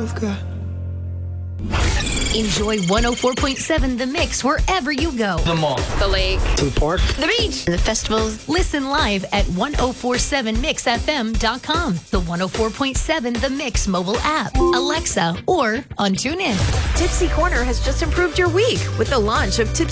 you've got. Enjoy 104.7 The Mix wherever you go. The mall. The lake. To the park. The beach. The festivals. Listen live at 1047mixfm.com, the 104.7 The Mix mobile app, Alexa, or on TuneIn. Tipsy Corner has just improved your week with the launch of Tipsy